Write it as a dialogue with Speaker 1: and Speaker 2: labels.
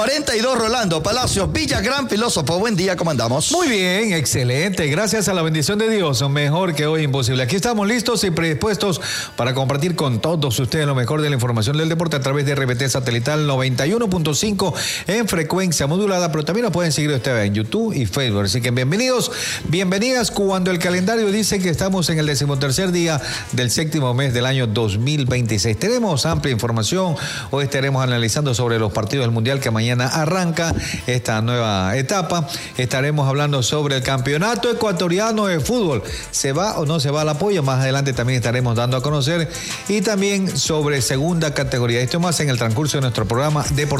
Speaker 1: 42 Rolando Palacios, Villagrán, filósofo. Buen día, ¿cómo andamos?
Speaker 2: Muy bien, excelente. Gracias a la bendición de Dios. Mejor que hoy imposible. Aquí estamos listos y predispuestos para compartir con todos ustedes lo mejor de la información del deporte a través de RBT Satelital 91.5 en frecuencia modulada, pero también nos pueden seguir ustedes en YouTube y Facebook. Así que bienvenidos, bienvenidas cuando el calendario dice que estamos en el 13º día del 7º mes del año 2026. Tenemos amplia información. Hoy estaremos analizando sobre los partidos del Mundial que mañana arranca esta nueva etapa. Estaremos hablando sobre el campeonato ecuatoriano de fútbol. ¿Se va o no se va al apoyo? Más adelante también estaremos dando a conocer. Y también sobre segunda categoría. Esto más en el transcurso de nuestro programa deportivo.